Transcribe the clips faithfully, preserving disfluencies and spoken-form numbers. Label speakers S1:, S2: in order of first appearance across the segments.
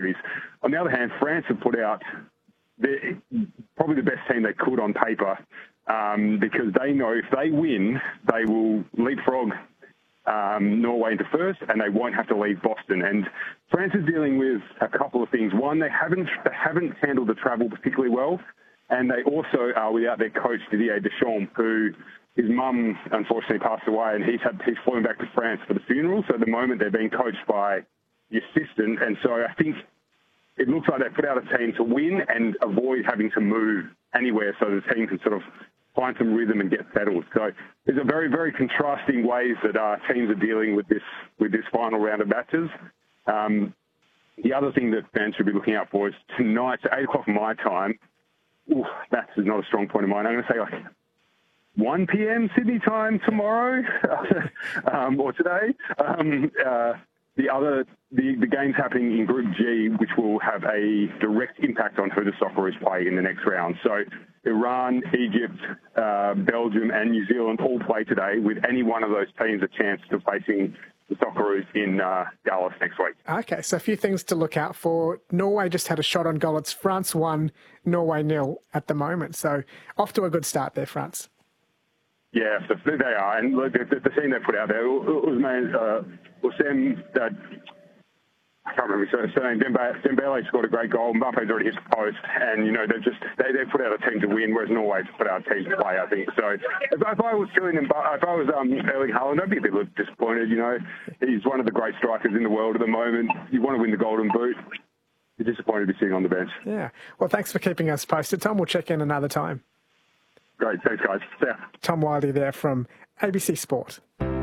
S1: series. On the other hand, France have put out the, probably the best team they could on paper, um, because they know if they win, they will leapfrog um, Norway into first, and they won't have to leave Boston. And France is dealing with a couple of things. One, they haven't they haven't handled the travel particularly well, and they also are without their coach Didier Deschamps, who his mum unfortunately passed away, and he's had he's flown back to France for the funeral. So at the moment they're being coached by the assistant, and so I think it looks like they put out a team to win and avoid having to move anywhere, so the team can sort of find some rhythm and get settled. So there's a very, very contrasting ways that uh, teams are dealing with this with this final round of matches. Um, the other thing that fans should be looking out for is tonight, at eight o'clock my time. Ooh, that is not a strong point of mine. I'm going to say like one p.m. Sydney time tomorrow um, or today. Um, uh, the other, the, the game's happening in Group G, which will have a direct impact on who the Socceroos play in the next round. So Iran, Egypt, uh, Belgium and New Zealand all play today, with any one of those teams a chance of facing the Socceroos in uh, Dallas next week.
S2: Okay, so a few things to look out for. Norway just had a shot on goal. It's France one, Norway nil at the moment. So off to a good start there, France. Yeah,
S1: so they are. And look, the, the team they put out there, Ousmane, uh, Oussem, uh, I can't remember his surname, Dembele, Dembele scored a great goal. Mbappe's already hit the post. And, you know, they just they, they put out a team to win, whereas Norway's put out a team to play, I think. So if, if I was Kylian, if I was um, Erling Haaland, I'd be a bit disappointed, you know. He's one of the great strikers in the world at the moment. You want to win the Golden Boot. You're disappointed to be sitting on the bench.
S2: Yeah. Well, thanks for keeping us posted, Tom. We'll check in another time.
S1: Great. Thanks, guys. See ya.
S2: Tom Wiley there from A B C Sport.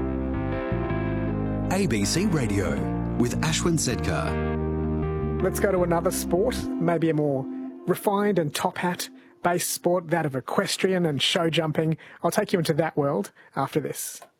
S3: A B C Radio with Ashwin Sedkar.
S2: Let's go to another sport, maybe a more refined and top hat based sport, that of equestrian and show jumping. I'll take you into that world after this.